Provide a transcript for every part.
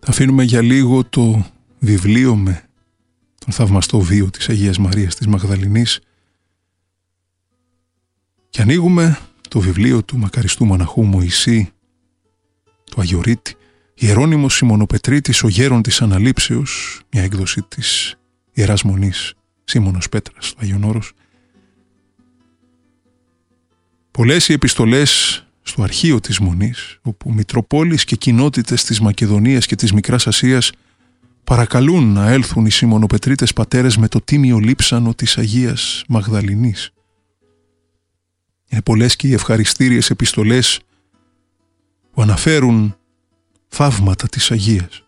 Αφήνουμε για λίγο το βιβλίο με τον θαυμαστό βίο της Αγίας Μαρίας της Μαγδαληνής και ανοίγουμε το βιβλίο του μακαριστού μοναχού Μωυσή, του Αγιορείτη, Ιερώνυμος Σιμωνοπετρίτης, ο γέρον της Αναλήψεως, μια έκδοση της Ιεράς Μονής Σίμωνος Πέτρας του Άγιον Όρος. Πολλές οι επιστολές στο αρχείο της Μονής, όπου μητροπόλεις και κοινότητες της Μακεδονίας και της Μικράς Ασίας παρακαλούν να έλθουν οι Σιμωνοπετρίτες πατέρες με το τίμιο λείψανο της Αγίας Μαγδαληνής. Είναι πολλές και οι ευχαριστήριες επιστολές που αναφέρουν θαύματα της Αγίας.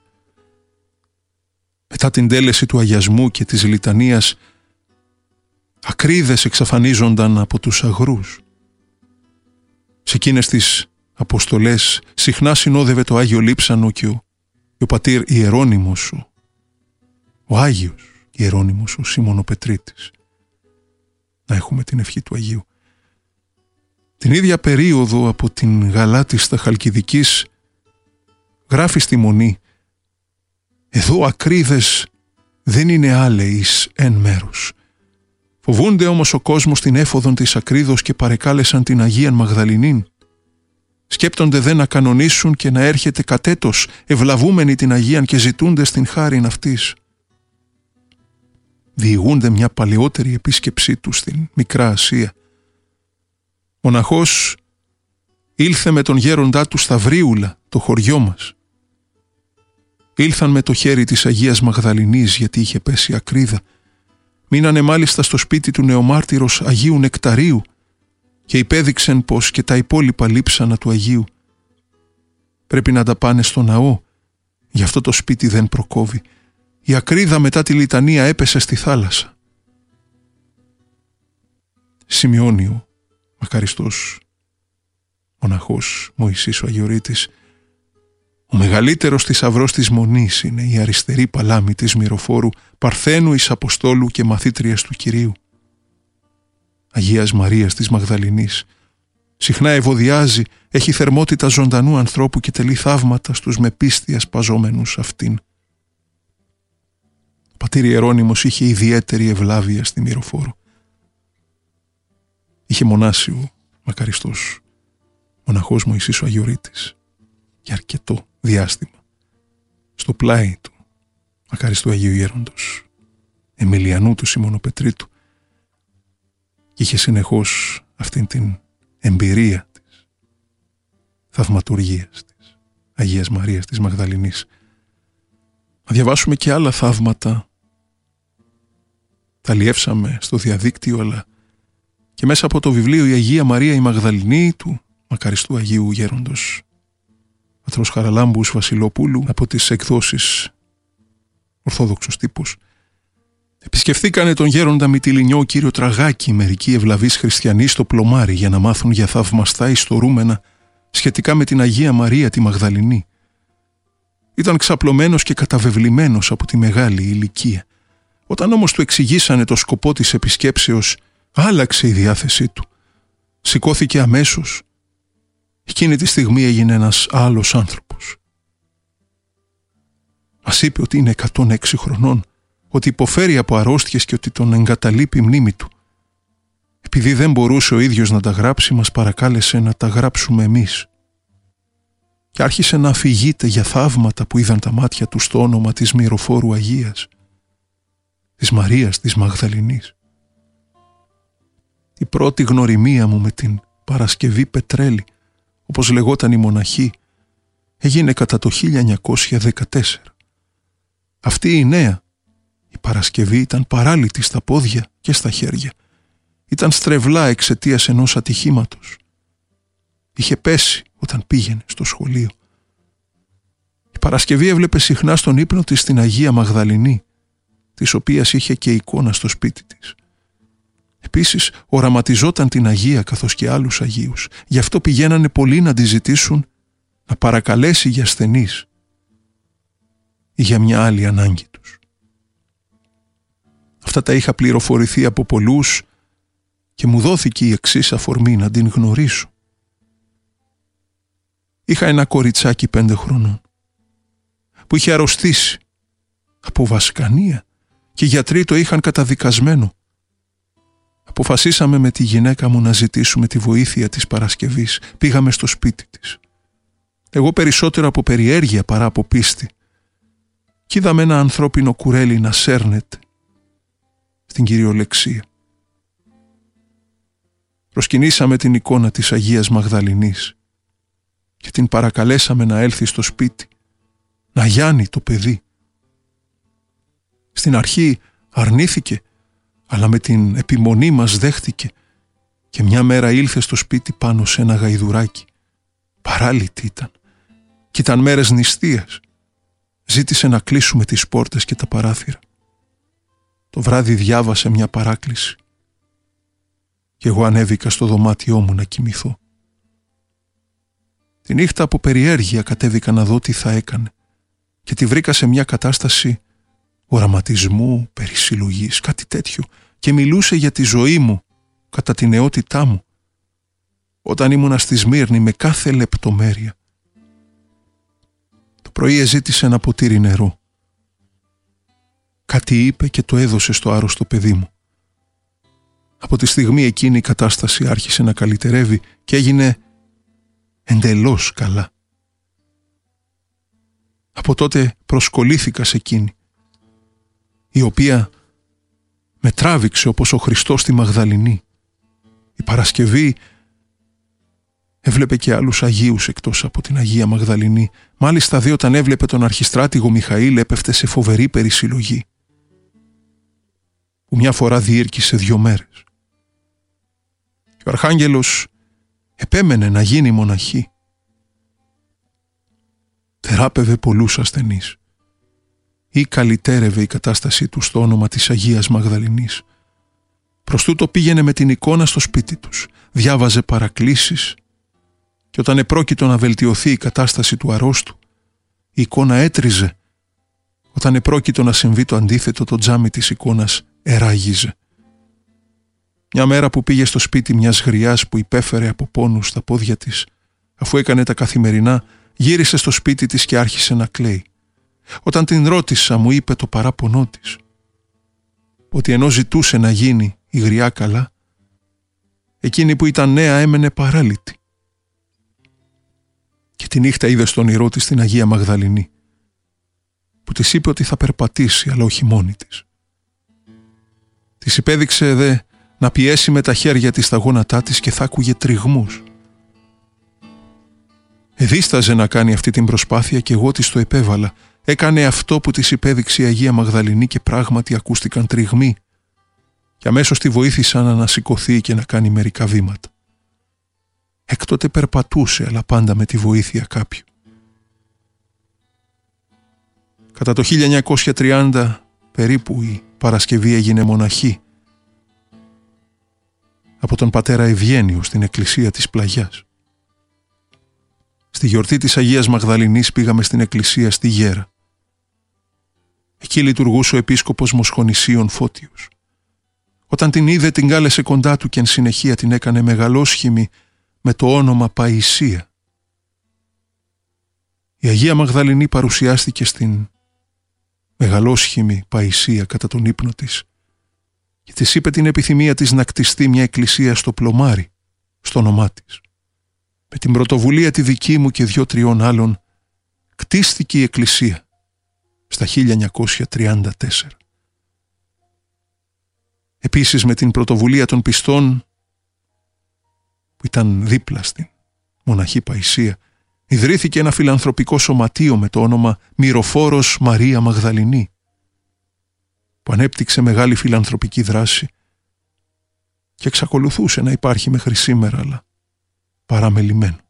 Μετά την τέλεση του αγιασμού και της λιτανίας, ακρίδες εξαφανίζονταν από τους αγρούς. Σε εκείνες τις αποστολές συχνά συνόδευε το Άγιο Λείψανο και ο πατήρ Ιερώνυμος, ο Άγιος Ιερώνυμος, ο Σιμωνοπετρίτης. Να έχουμε την ευχή του Αγίου. Την ίδια περίοδο από την Γαλάτιστα Χαλκιδικής γράφει στη Μονή: «Εδώ ακρίδες δεν είναι άλεης εν μέρους. Φοβούνται όμως ο κόσμος την έφοδον της ακρίδος και παρεκάλεσαν την Αγίαν Μαγδαληνήν. Σκέπτονται δε να κανονίσουν και να έρχεται κατέτος ευλαβούμενοι την Αγίαν και ζητούνται στην χάριν αυτής. Διηγούνται μια παλαιότερη επίσκεψή του στην Μικρά Ασία. Μοναχός ήλθε με τον γέροντά του στα Βρίουλα, το χωριό μας. Ήλθαν με το χέρι της Αγίας Μαγδαληνής γιατί είχε πέσει ακρίδα. Μείνανε μάλιστα στο σπίτι του νεομάρτυρος Αγίου Νεκταρίου και υπέδειξαν πως και τα υπόλοιπα λείψανα του Αγίου πρέπει να τα πάνε στο ναό, γι' αυτό το σπίτι δεν προκόβει. Η ακρίδα μετά τη λιτανία έπεσε στη θάλασσα». Σημειώνει ο μακαριστός μοναχός Μωυσής ο Αγιορείτης: «Ο μεγαλύτερος θησαυρός της Μονής είναι η αριστερή παλάμη της Μυροφόρου, Παρθένου εις Αποστόλου και μαθήτριας του Κυρίου. Αγίας Μαρίας της Μαγδαληνής. Συχνά ευωδιάζει, έχει θερμότητα ζωντανού ανθρώπου και τελεί θαύματα στους με πίστη ασπαζόμενους αυτήν. Ο πατήρ Ιερώνυμος είχε ιδιαίτερη ευλάβεια στη Μυροφόρου. Είχε μονάσει ο μακαριστός μοναχός Μωυσής ο Αγιορείτης για αρκετό διάστημα στο πλάι του μακαριστού Αγίου Γέροντος Εμιλιανού του Σιμωνοπετρίτου και είχε συνεχώς αυτήν την εμπειρία της θαυματουργίας της Αγίας Μαρίας της Μαγδαληνής. Να διαβάσουμε και άλλα θαύματα, τα λιεύσαμε στο διαδίκτυο, αλλά και μέσα από το βιβλίο «Η Αγία Μαρία η Μαγδαληνή» του μακαριστού Αγίου Γέροντος πατρός Χαραλάμπους Βασιλοπούλου από τις εκδόσεις Ορθόδοξος Τύπος. Επισκεφθήκανε τον γέροντα Μυτιληνιό κύριο Τραγάκη μερικοί ευλαβείς χριστιανοί στο Πλωμάρι για να μάθουν για θαυμαστά ιστορούμενα σχετικά με την Αγία Μαρία τη Μαγδαληνή. Ήταν ξαπλωμένος και καταβεβλημένος από τη μεγάλη ηλικία. Όταν όμως του εξηγήσανε το σκοπό της επισκέψεως, άλλαξε η διάθεσή του. Σηκώθηκε αμέσως. Εκείνη τη στιγμή έγινε ένας άλλος άνθρωπος. Μας είπε ότι είναι 106 χρονών, ότι υποφέρει από αρρώστιες και ότι τον εγκαταλείπει η μνήμη του. Επειδή δεν μπορούσε ο ίδιος να τα γράψει, μας παρακάλεσε να τα γράψουμε εμείς. Και άρχισε να αφηγείται για θαύματα που είδαν τα μάτια του στο όνομα της Μυροφόρου Αγίας, της Μαρίας της Μαγδαληνής. Η πρώτη γνωριμία μου με την Παρασκευή Πετρέλη, όπως λεγόταν η μοναχή, έγινε κατά το 1914. Αυτή η νέα, η Παρασκευή, ήταν παράλυτη στα πόδια και στα χέρια. Ήταν στρεβλά εξαιτίας ενός ατυχήματος. Είχε πέσει όταν πήγαινε στο σχολείο. Η Παρασκευή έβλεπε συχνά στον ύπνο της την Αγία Μαγδαληνή, της οποίας είχε και εικόνα στο σπίτι της. Επίσης οραματιζόταν την Αγία καθώς και άλλους Αγίους. Γι' αυτό πηγαίνανε πολλοί να τη ζητήσουν να παρακαλέσει για ασθενείς ή για μια άλλη ανάγκη τους. Αυτά τα είχα πληροφορηθεί από πολλούς και μου δόθηκε η εξής αφορμή να την γνωρίσω. Είχα ένα κοριτσάκι 5 χρονών που είχε αρρωστήσει από βασκανία και οι γιατροί το είχαν καταδικασμένο. Αποφασίσαμε με τη γυναίκα μου να ζητήσουμε τη βοήθεια της Παρασκευής. Πήγαμε στο σπίτι της. Εγώ περισσότερο από περιέργεια παρά από πίστη. Κι είδαμε ένα ανθρώπινο κουρέλι να σέρνεται στην κυριολεξία. Προσκυνήσαμε την εικόνα της Αγίας Μαγδαληνής και την παρακαλέσαμε να έλθει στο σπίτι, να γιάνει το παιδί. Στην αρχή αρνήθηκε, αλλά με την επιμονή μας δέχτηκε και μια μέρα ήλθε στο σπίτι πάνω σε ένα γαϊδουράκι. Παράλυτη ήταν κι ήταν μέρες νηστείας. Ζήτησε να κλείσουμε τις πόρτες και τα παράθυρα. Το βράδυ διάβασε μια παράκληση και εγώ ανέβηκα στο δωμάτιό μου να κοιμηθώ. Τη νύχτα από περιέργεια κατέβηκα να δω τι θα έκανε και τη βρήκα σε μια κατάσταση οραματισμού, περισυλλογής, κάτι τέτοιο, και μιλούσε για τη ζωή μου κατά τη νεότητά μου, όταν ήμουνα στη Σμύρνη, με κάθε λεπτομέρεια. Το πρωί ζήτησε ένα ποτήρι νερό. Κάτι είπε και το έδωσε στο άρρωστο παιδί μου. Από τη στιγμή εκείνη η κατάσταση άρχισε να καλυτερεύει και έγινε εντελώς καλά. Από τότε προσκολήθηκα σε εκείνη, η οποία με τράβηξε όπως ο Χριστός στη Μαγδαληνή. Η Παρασκευή έβλεπε και άλλους Αγίους εκτός από την Αγία Μαγδαληνή. Μάλιστα δε όταν έβλεπε τον αρχιστράτηγο Μιχαήλ έπεφτε σε φοβερή περισυλλογή, που μια φορά διήρκησε 2 μέρες. Και ο Αρχάγγελος επέμενε να γίνει μοναχή. Θεράπευε πολλούς ασθενείς ή καλυτέρευε η κατάστασή του στο όνομα της Αγίας Μαγδαληνής. Προς τούτο πήγαινε με την εικόνα στο σπίτι τους, διάβαζε παρακλήσεις και όταν επρόκειτο να βελτιωθεί η κατάσταση του αρρώστου, η εικόνα έτριζε. Όταν επρόκειτο να συμβεί το αντίθετο, το τζάμι της εικόνας εράγιζε. Μια μέρα που πήγε στο σπίτι μιας γριάς που υπέφερε από πόνους στα πόδια της, αφού έκανε τα καθημερινά, γύρισε στο σπίτι της και άρχισε να κλαίει. Όταν την ρώτησα, μου είπε το παράπονό της, ότι ενώ ζητούσε να γίνει η γριά καλά, εκείνη που ήταν νέα έμενε παράλυτη. Και τη νύχτα είδε στον όνειρό της την Αγία Μαγδαληνή, που της είπε ότι θα περπατήσει, αλλά όχι μόνη της. Της υπέδειξε δε να πιέσει με τα χέρια της τα γόνατά της και θα άκουγε τριγμούς. Εδίσταζε να κάνει αυτή την προσπάθεια και εγώ της το επέβαλα. Έκανε αυτό που της υπέδειξε η Αγία Μαγδαληνή και πράγματι ακούστηκαν τριγμοί και αμέσως τη βοήθησαν να ανασηκωθεί και να κάνει μερικά βήματα. Έκτοτε περπατούσε, αλλά πάντα με τη βοήθεια κάποιου. Κατά το 1930 περίπου η Παρασκευή έγινε μοναχή από τον πατέρα Ευγένιο στην εκκλησία της Πλαγιάς. Στη γιορτή της Αγίας Μαγδαληνής πήγαμε στην εκκλησία στη Γέρα. Εκεί λειτουργούσε ο επίσκοπος Μοσχονησίων Φώτιος. Όταν την είδε, την κάλεσε κοντά του και εν συνεχεία την έκανε μεγαλόσχημη με το όνομα Παϊσία. Η Αγία Μαγδαληνή παρουσιάστηκε στην μεγαλόσχημη Παϊσία κατά τον ύπνο της και της είπε την επιθυμία της να κτιστεί μια εκκλησία στο Πλωμάρι, στο όνομά της. Με την πρωτοβουλία τη δική μου και 2-3 άλλων κτίστηκε η εκκλησία στα 1934. Επίσης με την πρωτοβουλία των πιστών που ήταν δίπλα στην μοναχή Παϊσία, ιδρύθηκε ένα φιλανθρωπικό σωματείο με το όνομα Μυροφόρος Μαρία Μαγδαληνή, που ανέπτυξε μεγάλη φιλανθρωπική δράση και εξακολουθούσε να υπάρχει μέχρι σήμερα, αλλά παραμελημένο.